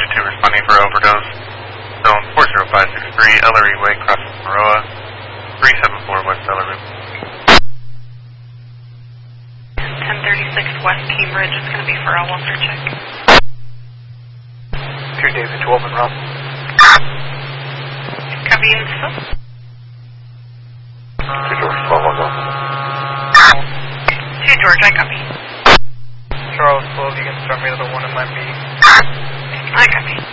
2 responding for overdose. Zone 40563, Ellery Way, crossing Maroa, 374 West Ellery. 1036 West Cambridge, it's going to be for a Walter check. 2 David 12 and Rob. Copy unit still. 2 George 12 on Rob. 2 George, I copy. Charles 12, you can start me to the 1 in line B. I copy.